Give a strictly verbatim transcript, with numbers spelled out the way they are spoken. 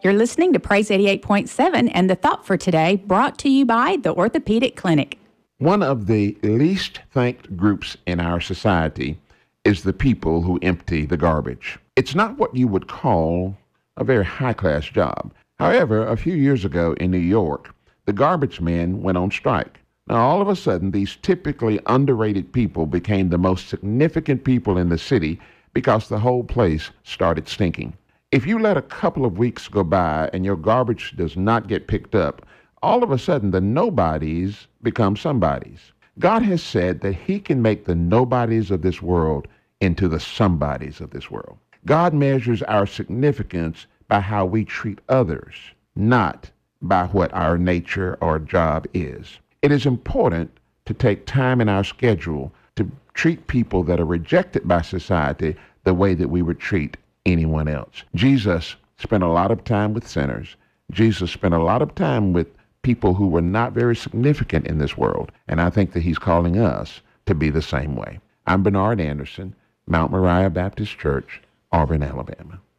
You're listening to Praise eighty-eight point seven and the thought for today brought to you by the Orthopedic Clinic. One of the least thanked groups in our society is the people who empty the garbage. It's not what you would call a very high-class job. However, a few years ago in New York, the garbage men went on strike. Now, all of a sudden, these typically underrated people became the most significant people in the city because the whole place started stinking. If you let a couple of weeks go by and your garbage does not get picked up, all of a sudden the nobodies become somebodies. God has said that he can make the nobodies of this world into the somebodies of this world. God measures our significance by how we treat others, not by what our nature or job is. It is important to take time in our schedule to treat people that are rejected by society the way that we would treat anyone else. Jesus spent a lot of time with sinners. Jesus spent a lot of time with people who were not very significant in this world. And I think that he's calling us to be the same way. I'm Bernard Anderson, Mount Moriah Baptist Church, Auburn, Alabama.